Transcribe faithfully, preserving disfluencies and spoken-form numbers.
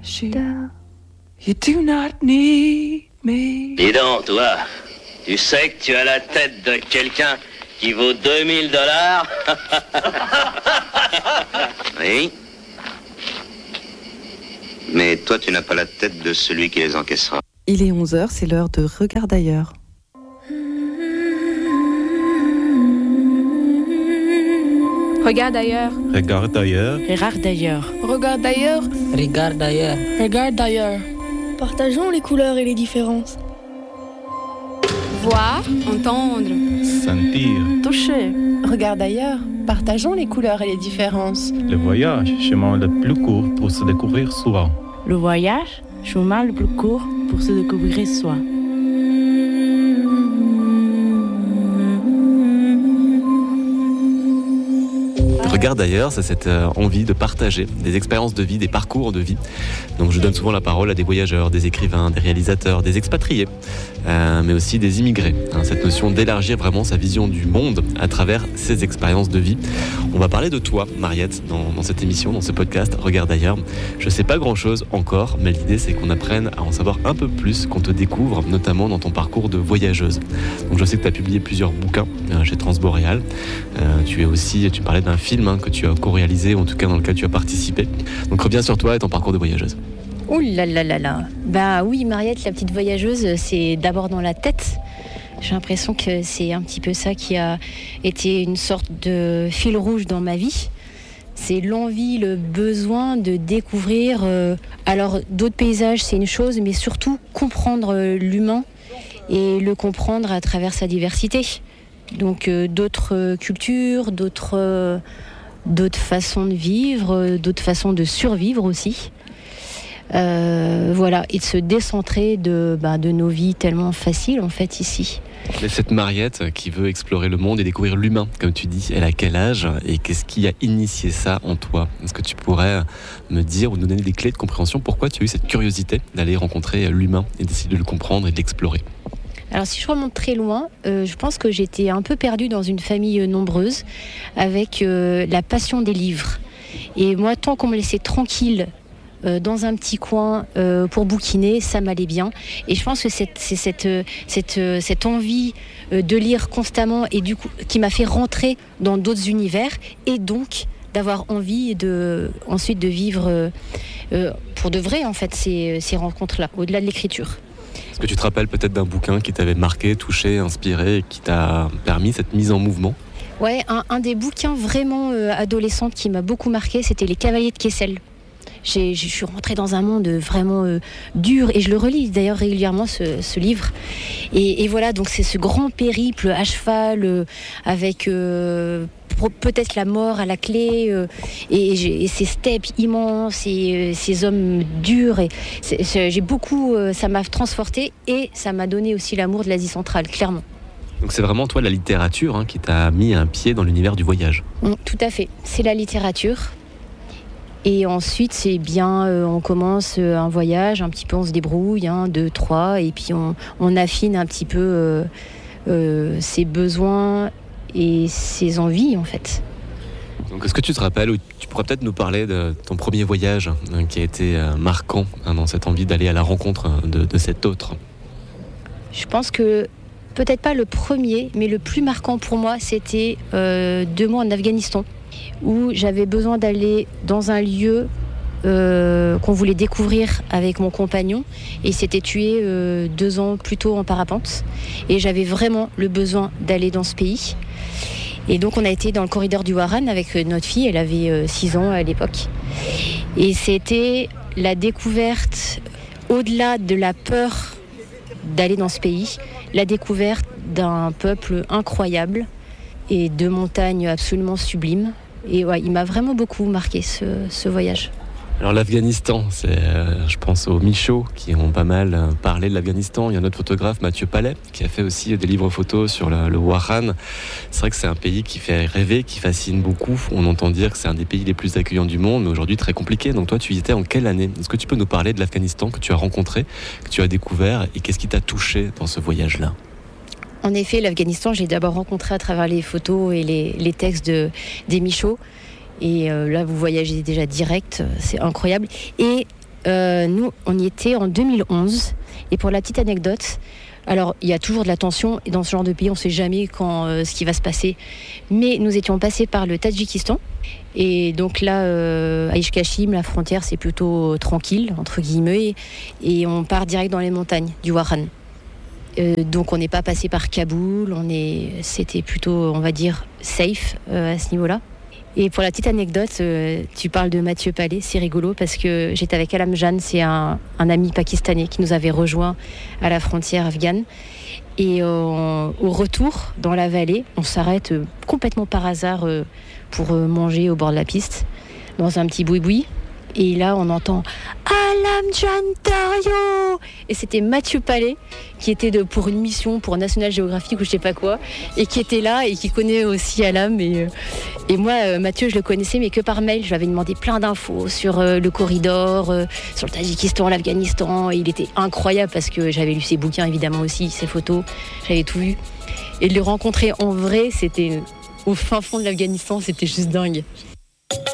You do not need me. Dis donc, toi, tu sais que tu as la tête de quelqu'un qui vaut deux mille dollars. Oui. Mais toi, tu n'as pas la tête de celui qui les encaissera. Il est onze heures, c'est l'heure de Regarde ailleurs. Regarde ailleurs. Regarde ailleurs. Regarde ailleurs. Regarde ailleurs. Regarde ailleurs. Regarde ailleurs. Partageons les couleurs et les différences. Voir, entendre, Sentir. Toucher. Regarde ailleurs. Partageons les couleurs et les différences. Le voyage, chemin le plus court pour se découvrir soi. Le voyage, chemin le plus court pour se découvrir soi. Regarde ailleurs, c'est cette euh, envie de partager des expériences de vie, des parcours de vie. Donc je donne souvent la parole à des voyageurs, des écrivains, des réalisateurs, des expatriés, euh, mais aussi des immigrés. Hein, cette notion d'élargir vraiment sa vision du monde à travers ces expériences de vie. On va parler de toi, Mariette, dans, dans cette émission, dans ce podcast Regarde ailleurs. Je ne sais pas grand-chose encore, mais l'idée c'est qu'on apprenne à en savoir un peu plus, qu'on te découvre, notamment dans ton parcours de voyageuse. Donc je sais que tu as publié plusieurs bouquins euh, chez Transboréal. Euh, tu es aussi, tu parlais d'un film que tu as co-réalisé, ou en tout cas dans lequel tu as participé. Donc reviens sur toi et ton parcours de voyageuse. Ouh là là là là. Bah oui, Mariette, la petite voyageuse, c'est d'abord dans la tête. J'ai l'impression que c'est un petit peu ça qui a été une sorte de fil rouge dans ma vie. C'est l'envie, le besoin de découvrir. Euh, alors d'autres paysages, c'est une chose, mais surtout comprendre l'humain et le comprendre à travers sa diversité. Donc euh, d'autres euh, cultures, d'autres, euh, d'autres façons de vivre, euh, d'autres façons de survivre aussi. Euh, voilà, et de se décentrer de, bah, de nos vies tellement faciles en fait ici. Mais cette Mariette qui veut explorer le monde et découvrir l'humain, comme tu dis, elle a quel âge et qu'est-ce qui a initié ça en toi? Est-ce que tu pourrais me dire ou nous donner des clés de compréhension? Pourquoi tu as eu cette curiosité d'aller rencontrer l'humain et d'essayer de le comprendre et de l'explorer? Alors si je remonte très loin, euh, je pense que j'étais un peu perdue dans une famille euh, nombreuse avec euh, la passion des livres. Et moi, tant qu'on me laissait tranquille euh, dans un petit coin euh, pour bouquiner, ça m'allait bien. Et je pense que c'est, c'est cette, cette, cette envie euh, de lire constamment et du coup, qui m'a fait rentrer dans d'autres univers et donc d'avoir envie de, ensuite de vivre euh, euh, pour de vrai en fait ces, ces rencontres-là, au-delà de l'écriture. Est-ce que tu te rappelles peut-être d'un bouquin qui t'avait marqué, touché, inspiré, et qui t'a permis cette mise en mouvement? Ouais, un, un des bouquins vraiment euh, adolescents qui m'a beaucoup marqué, c'était Les Cavaliers de Kessel. J'ai, je suis rentrée dans un monde vraiment euh, dur et je le relis d'ailleurs régulièrement ce, ce livre. Et, et voilà, donc c'est ce grand périple à cheval euh, avec euh, peut-être la mort à la clé euh, et, et ces steppes immenses et euh, ces hommes durs. Et c'est, c'est, j'ai beaucoup, euh, ça m'a transportée et ça m'a donné aussi l'amour de l'Asie centrale, clairement. Donc c'est vraiment toi la littérature hein, qui t'a mis un pied dans l'univers du voyage. Mmh, tout à fait, c'est la littérature. Et ensuite, c'est bien, euh, on commence euh, un voyage, un petit peu on se débrouille, hein, deux, trois, et puis on, on affine un petit peu euh, euh, ses besoins et ses envies, en fait. Donc est-ce que tu te rappelles, ou tu pourrais peut-être nous parler de ton premier voyage hein, qui a été euh, marquant hein, dans cette envie d'aller à la rencontre de, de cet autre? Je pense que peut-être pas le premier, mais le plus marquant pour moi, c'était euh, deux mois en Afghanistan, où j'avais besoin d'aller dans un lieu euh, qu'on voulait découvrir avec mon compagnon. Et il s'était tué euh, deux ans plus tôt en parapente. Et j'avais vraiment le besoin d'aller dans ce pays. Et donc on a été dans le corridor du Waran avec notre fille, elle avait euh, six ans à l'époque. Et c'était la découverte, au-delà de la peur d'aller dans ce pays, la découverte d'un peuple incroyable et de montagnes absolument sublimes. Et ouais, il m'a vraiment beaucoup marqué ce, ce voyage. Alors l'Afghanistan, c'est, euh, je pense aux Michauds qui ont pas mal euh, parlé de l'Afghanistan. Il y a notre photographe Mathieu Palais qui a fait aussi des livres photos sur le, le Waran. C'est vrai que c'est un pays qui fait rêver, qui fascine beaucoup. On entend dire que c'est un des pays les plus accueillants du monde, mais aujourd'hui très compliqué. Donc toi, tu y étais en quelle année? Est-ce que tu peux nous parler de l'Afghanistan que tu as rencontré, que tu as découvert et qu'est-ce qui t'a touché dans ce voyage-là? En effet, l'Afghanistan, je l'ai d'abord rencontré à travers les photos et les, les textes de, des Michauds. Et euh, là, vous voyagez déjà direct, c'est incroyable. Et euh, nous, on y était en deux mille onze. Et pour la petite anecdote, alors il y a toujours de la tension. Et dans ce genre de pays, on ne sait jamais quand, euh, ce qui va se passer. Mais nous étions passés par le Tadjikistan. Et donc là, euh, à Ishkashim, la frontière, c'est plutôt tranquille, entre guillemets. Et on part direct dans les montagnes du Waran. Euh, donc on n'est pas passé par Kaboul. On est, c'était plutôt, on va dire, safe euh, à ce niveau-là. Et pour la petite anecdote, euh, tu parles de Mathieu Palais, c'est rigolo parce que j'étais avec Alam Jan, c'est un, un ami pakistanais qui nous avait rejoint à la frontière afghane. Et euh, au retour, dans la vallée, on s'arrête euh, complètement par hasard euh, pour euh, manger au bord de la piste, dans un petit boui-boui. Et là, on entend Alam Jan Dario. Et c'était Mathieu Palais qui était de, pour une mission pour National Geographic ou je sais pas quoi, et qui était là et qui connaît aussi Alam. Et, euh, et moi, euh, Mathieu, je le connaissais, mais que par mail. Je lui avais demandé plein d'infos sur euh, le corridor, euh, sur le Tadjikistan, l'Afghanistan. Et il était incroyable parce que j'avais lu ses bouquins, évidemment aussi, ses photos. J'avais tout vu. Et de le rencontrer en vrai, c'était au fin fond de l'Afghanistan, c'était juste dingue.